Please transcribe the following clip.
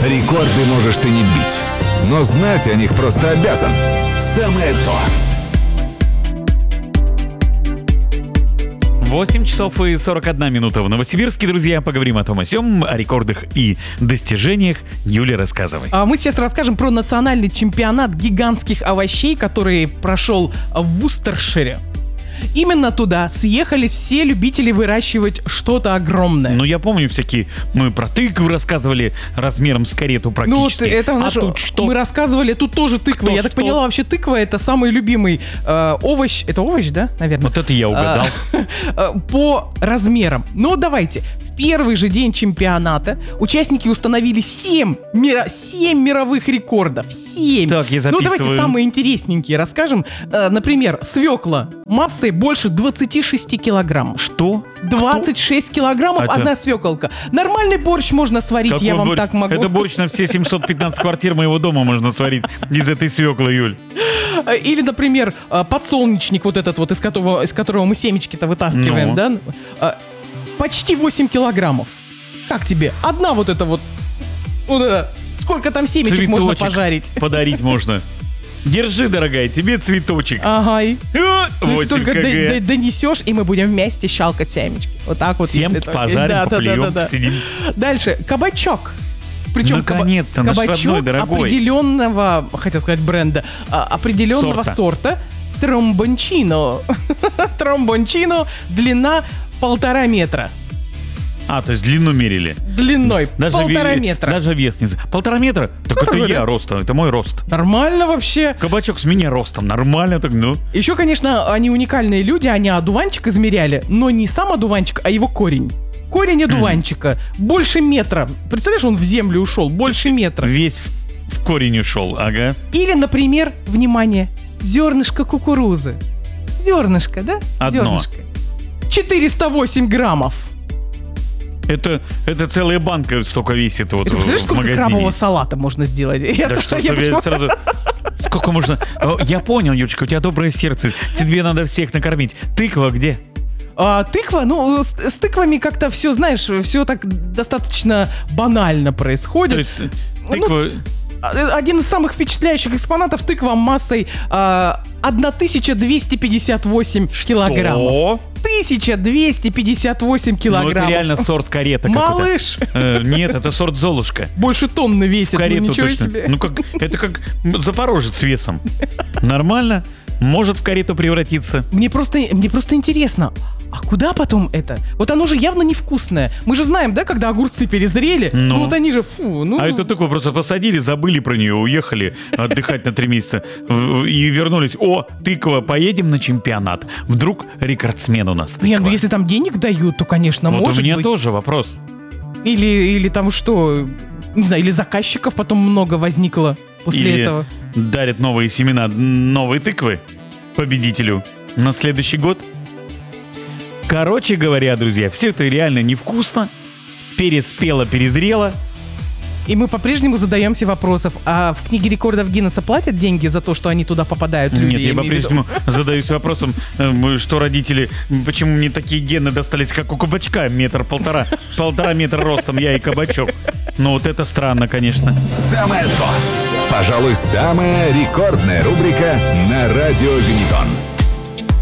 Рекорды можешь ты не бить, но знать о них просто обязан. Самое то. 8 часов и 41 минута в Новосибирске, друзья. Поговорим о том о сём, о рекордах и достижениях. Юля, рассказывай. Мы сейчас расскажем про национальный чемпионат гигантских овощей, который прошел в Вустершире. Именно туда съехались все любители выращивать что-то огромное. Ну, я помню всякие... Мы про тыкву рассказывали размером с карету практически. Ну, вот это тут что? Мы рассказывали, тут тоже тыква. Я так поняла, вообще тыква — это самый любимый овощ. Это овощ, да, наверное? Вот это я угадал. По размерам. Но давайте. В первый же день чемпионата участники установили 7 мировых рекордов. 7. Так, я записываю. Ну, давайте самые интересненькие расскажем. Например, свекла массой больше 26 килограмм. Что? 26 килограммов одна свеколка. Нормальный борщ можно сварить, Какой я вам борщ? так могу. Это борщ на все 715 квартир моего дома можно сварить из этой свеклы, Юль. Или, например, подсолнечник вот этот вот, из которого мы семечки-то вытаскиваем, да? Почти 8 килограммов. Как тебе? Одна вот эта вот... Сколько там семечек Цветочек можно пожарить? Подарить можно. Держи, дорогая, тебе цветочек. Ага. 8 только кг. донесешь, и мы будем вместе щалкать семечки. Вот так вот. Семки пожарим, поплюем, посидим. Дальше. Кабачок. Причем наконец-то, наш родной, дорогой. Определенного, хотел сказать бренда, определенного сорта. Тромбончино. Тромбончино. Длина 1,5 метра. То есть длину мерили. Длиной. Даже 1,5 метра. Даже вес не... 1,5 метра? Так это я ростом, это мой рост. Нормально вообще. Кабачок с меня ростом, нормально так, ну. Еще, конечно, они уникальные люди, они одуванчик измеряли, но не сам одуванчик, а его корень. Корень одуванчика больше метра. Представляешь, он в землю ушел, больше метра. Весь в корень ушел, ага. Или, например, внимание, зернышко кукурузы. Зернышко, да? Одно. Зернышко. 408 граммов. Это целая банка столько весит вот Ты представляешь, в сколько магазине. крабового салата можно сделать? Да что я сразу... Сколько можно... Я понял, Юлечка, у тебя доброе сердце. Тебе надо всех накормить. Тыква где? Тыква, с тыквами как-то все, знаешь, все так достаточно банально происходит. То есть тыква... Один из самых впечатляющих экспонатов — тыква массой 1258 килограммов. Что? 1258 килограммов. Ну, это реально сорт карета. Малыш! Нет, это сорт Золушка. Больше тонны весит, Карету ничего точно. себе. Это как Запорожец весом. Нормально. Может в карету превратиться. Мне просто интересно, а куда потом это? Вот оно же явно невкусное. Мы же знаем, да, когда огурцы перезрели, вот они же, А эту тыкву просто посадили, забыли про нее, уехали отдыхать на 3 месяца и вернулись. Тыква, поедем на чемпионат. Вдруг рекордсмен у нас тыква. Не, если там денег дают, то, конечно, вот может быть. У меня тоже вопрос. Или там что, не знаю, или заказчиков потом много возникло после этого. Дарят новые семена, новые тыквы победителю на следующий год. Короче говоря, друзья, все это реально невкусно, переспело, перезрело. И мы по-прежнему задаемся вопросом, а в книге рекордов Гиннесса платят деньги за то, что они туда попадают, люди? Нет, я по-прежнему задаюсь вопросом, что родители, почему мне такие гены достались, как у кабачка, 1,5 метра, 1,5 метра ростом, я и кабачок. Но вот это странно, конечно. Самое то. Пожалуй, самая рекордная рубрика на радио Юникон.